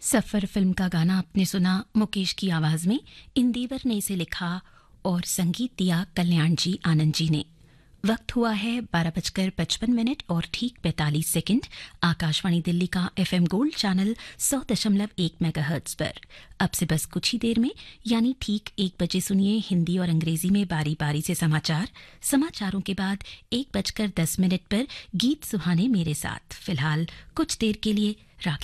सफर film का गाना आपने सुना मुकेश की आवाज में। इंदिवर ने इसे लिखा और संगीत दिया कल्याण जी आनंद जी ने। वक्त हुआ है 12:55 और ठीक 45 सेकंड। आकाशवाणी दिल्ली का एफएम गोल्ड चैनल 100.1 मेगाहर्ट्ज पर अब से बस कुछ ही देर में यानी ठीक 1 बजे सुनिए हिंदी और अंग्रेजी में बारी बारी से समाचारों के बाद 1:10 पर गीत सुहाने मेरे साथ। फिलहाल कुछ देर के लिए